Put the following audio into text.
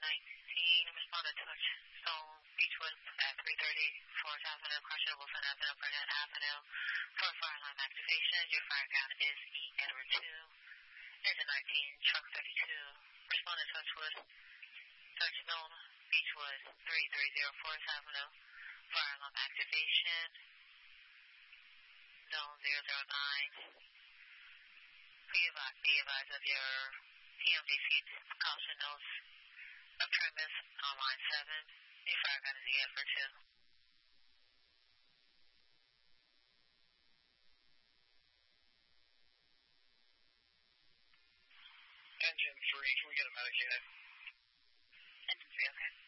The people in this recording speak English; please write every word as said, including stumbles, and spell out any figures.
nineteen, respond to touch Stone Beechwood at three thirty, Forest Avenue, Crusher, Wilson Avenue, Burnett Avenue. For fire alarm activation, your fire ground is E. Edward two. Engine nineteen, truck thirty-two. Respond to touch with touch Stone Beechwood, three thirty, Forest Avenue. Fire alarm activation, zone zero zero nine. Be advised, be advised of your T M D C caution notes of premise on line seven. Your fire gun is E F for two. Engine three, can we get a medic unit? Engine three, okay.